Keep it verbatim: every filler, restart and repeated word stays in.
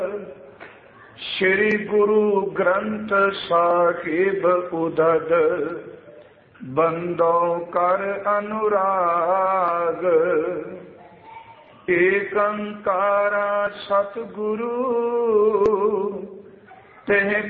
श्री गुरु ग्रंथ साहिब उदद बंदों कर अनुराग। एकंकारा सतगुरु तेह